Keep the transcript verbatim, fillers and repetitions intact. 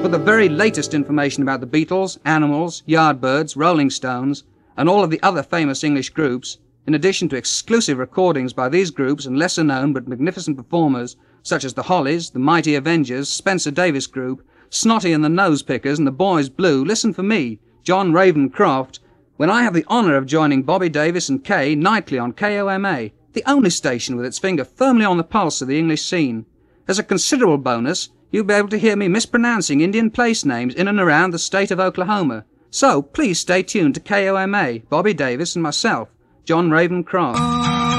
For the very latest information about the Beatles, Animals, Yardbirds, Rolling Stones, and all of the other famous English groups, in addition to exclusive recordings by these groups and lesser known but magnificent performers such as the Hollies, the Mighty Avengers, Spencer Davis Group, Snotty and the Nosepickers, and the Boys Blue, listen for me, John Ravencroft, when I have the honour of joining Bobby Davis and Kay nightly on K O M A, the only station with its finger firmly on the pulse of the English scene. As a considerable bonus, you'll be able to hear me mispronouncing Indian place names in and around the state of Oklahoma. So please stay tuned to K O M A, Bobby Davis and myself, John Ravencroft.